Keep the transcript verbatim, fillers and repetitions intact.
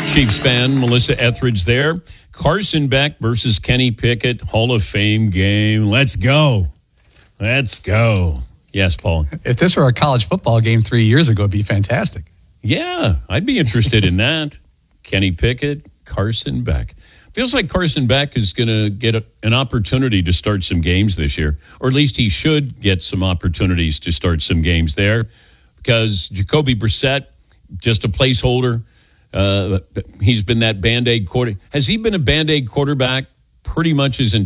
Chiefs fan Melissa Etheridge there. Carson Beck versus Kenny Pickett, Hall of Fame game. Let's go. Let's go. Yes, Paul. If this were a college football game three years ago, it'd be fantastic. Yeah, I'd be interested in that. Kenny Pickett, Carson Beck. Feels like Carson Beck is going to get a, an opportunity to start some games this year, or at least he should get some opportunities to start some games there, because Jacoby Brissett, just a placeholder. Uh, he's been that Band-Aid quarter. Has he been a Band-Aid quarterback pretty much his entire